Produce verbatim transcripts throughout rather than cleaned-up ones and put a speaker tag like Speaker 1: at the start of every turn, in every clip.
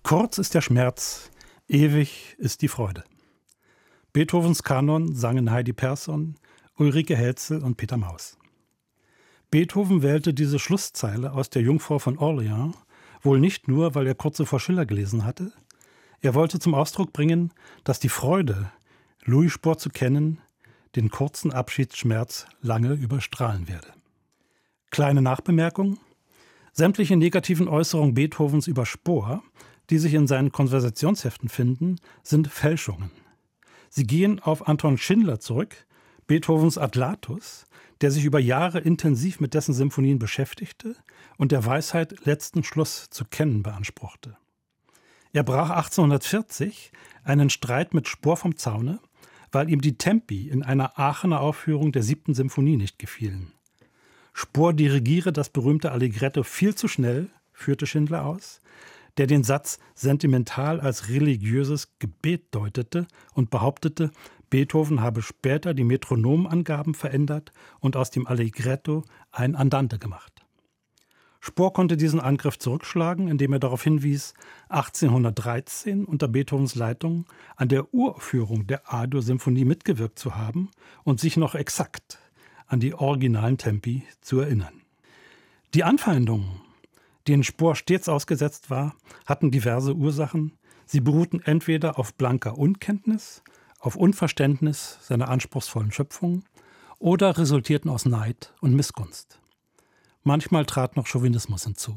Speaker 1: Kurz ist der Schmerz, ewig ist die Freude. Beethovens Kanon sangen Heidi Persson, Ulrike Hälzel und Peter Maus. Beethoven wählte diese Schlusszeile aus der Jungfrau von Orleans wohl nicht nur, weil er kurz zuvor Schiller gelesen hatte. Er wollte zum Ausdruck bringen, dass die Freude, Louis Spohr zu kennen, den kurzen Abschiedsschmerz lange überstrahlen werde. Kleine Nachbemerkung: Sämtliche negativen Äußerungen Beethovens über Spohr, die sich in seinen Konversationsheften finden, sind Fälschungen. Sie gehen auf Anton Schindler zurück, Beethovens Adlatus, der sich über Jahre intensiv mit dessen Symphonien beschäftigte und der Weisheit letzten Schluss zu kennen beanspruchte. Er brach achtzehnhundertvierzig einen Streit mit Spohr vom Zaune, weil ihm die Tempi in einer Aachener Aufführung der siebten Symphonie nicht gefielen. Spohr dirigiere das berühmte Allegretto viel zu schnell, führte Schindler aus, der den Satz sentimental als religiöses Gebet deutete und behauptete, Beethoven habe später die Metronomangaben verändert und aus dem Allegretto ein Andante gemacht. Spohr konnte diesen Angriff zurückschlagen, indem er darauf hinwies, achtzehnhundertdreizehn unter Beethovens Leitung an der Uraufführung der A-Dur-Symphonie mitgewirkt zu haben und sich noch exakt an die originalen Tempi zu erinnern. Die Anfeindungen, denen Spohr stets ausgesetzt war, hatten diverse Ursachen. Sie beruhten entweder auf blanker Unkenntnis, auf Unverständnis seiner anspruchsvollen Schöpfung oder resultierten aus Neid und Missgunst. Manchmal trat noch Chauvinismus hinzu.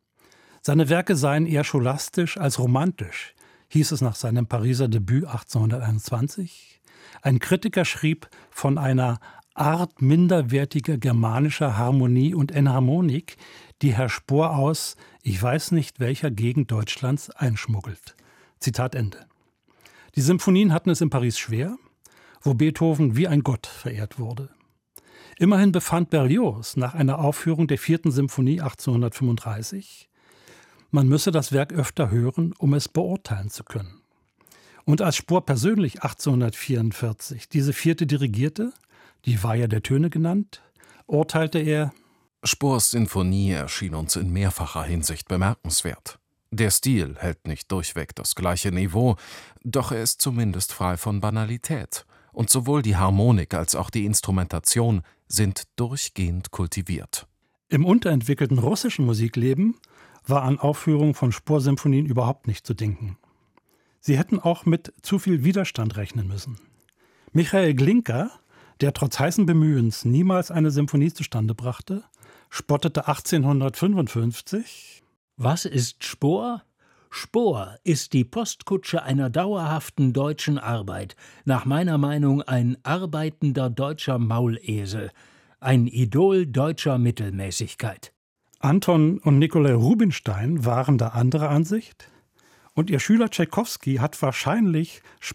Speaker 1: Seine Werke seien eher scholastisch als romantisch, hieß es nach seinem Pariser Debüt achtzehnhunderteinundzwanzig. Ein Kritiker schrieb von einer Art minderwertiger germanischer Harmonie und Enharmonik, die Herr Spohr aus, ich weiß nicht welcher Gegend Deutschlands, einschmuggelt. Zitat Ende. Die Symphonien hatten es in Paris schwer, wo Beethoven wie ein Gott verehrt wurde. Immerhin befand Berlioz nach einer Aufführung der vierten Symphonie achtzehnhundertfünfunddreißig, man müsse das Werk öfter hören, um es beurteilen zu können. Und als Spohr persönlich achtzehnhundertvierundvierzig diese vierte dirigierte, die Weihe der Töne genannt, urteilte er:
Speaker 2: Spohrs Sinfonie erschien uns in mehrfacher Hinsicht bemerkenswert. Der Stil hält nicht durchweg das gleiche Niveau, doch er ist zumindest frei von Banalität. Und sowohl die Harmonik als auch die Instrumentation sind durchgehend kultiviert.
Speaker 1: Im unterentwickelten russischen Musikleben war an Aufführungen von Spohr-Symphonien überhaupt nicht zu denken. Sie hätten auch mit zu viel Widerstand rechnen müssen. Michael Glinka, der trotz heißen Bemühens niemals eine Symphonie zustande brachte, spottete achtzehnhundertfünfundfünfzig:
Speaker 3: Was ist Spohr? Spohr ist die Postkutsche einer dauerhaften deutschen Arbeit, nach meiner Meinung ein arbeitender deutscher Maulesel, ein Idol deutscher Mittelmäßigkeit.
Speaker 1: Anton und Nikolai Rubinstein waren da anderer Ansicht und ihr Schüler Tschaikowski hat wahrscheinlich